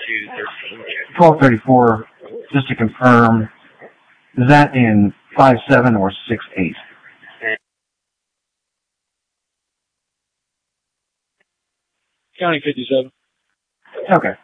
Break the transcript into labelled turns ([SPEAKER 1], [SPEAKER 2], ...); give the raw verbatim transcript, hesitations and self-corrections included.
[SPEAKER 1] twelve thirty-four, just to confirm, is that in five seven or six eight?
[SPEAKER 2] County fifty-seven.
[SPEAKER 1] Okay.